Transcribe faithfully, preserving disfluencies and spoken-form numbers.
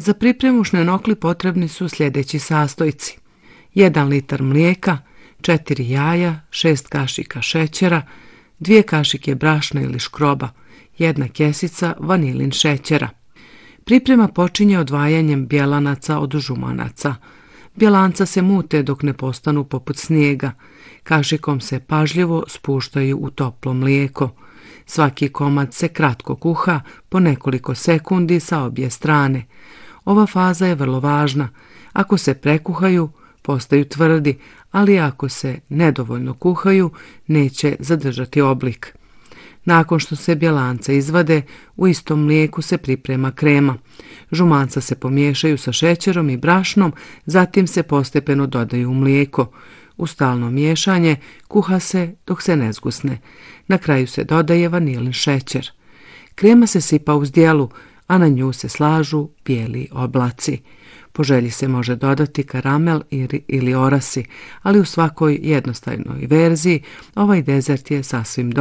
Za pripremu šnenokli potrebni su sljedeći sastojci: jedan litar mlijeka, četiri jaja, šest kašika šećera, dvije kašike brašna ili škroba, jedna kesica vanilin šećera. Priprema počinje odvajanjem bjelanaca od žumanaca. Bjelanca se mute dok ne postanu poput snijega. Kašikom se pažljivo spuštaju u toplo mlijeko. Svaki komad se kratko kuha po nekoliko sekundi sa obje strane. Ova faza je vrlo važna. Ako se prekuhaju, postaju tvrdi, ali ako se nedovoljno kuhaju, neće zadržati oblik. Nakon što se bjelanca izvade, u istom mlijeku se priprema krema. Žumanca se pomiješaju sa šećerom i brašnom, zatim se postepeno dodaju u mlijeko. U stalno miješanje kuha se dok se ne zgusne. Na kraju se dodaje vanilin šećer. Krema se sipa u zdjelu, a na nju se slažu bijeli oblaci. Po želji se može dodati karamel ili orasi, ali u svakoj jednostavnoj verziji ovaj dezert je sasvim dobar.